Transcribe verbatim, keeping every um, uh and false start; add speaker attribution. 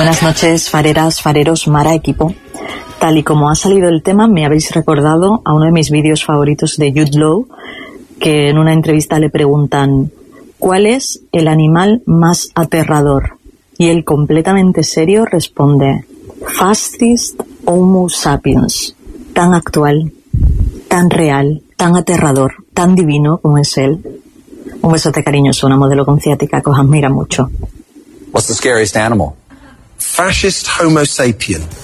Speaker 1: Buenas noches, fareras, fareros, Mara, equipo. Tal y como ha salido el tema, me habéis recordado a uno de mis vídeos favoritos de Jude Law, que en una entrevista le preguntan ¿cuál es el animal más aterrador? Y él, completamente serio, responde Fascist Homo sapiens. Tan actual, tan real, tan aterrador, tan divino como es él. Un besote cariñoso, una modelo con ciática que os admira mucho.
Speaker 2: What's the scariest animal?
Speaker 3: Fascist Homo sapien.